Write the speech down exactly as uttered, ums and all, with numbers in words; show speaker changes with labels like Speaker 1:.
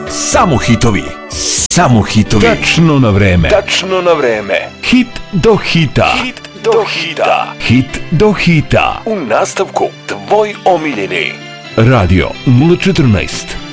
Speaker 1: Samo hitovi, samo hitovi. Tačno na vreme. Tačno na vreme. Hit do hita. Hit do hita. Hit do hita. U nastavku tvoj omiljeni. Radio nula četrnaest.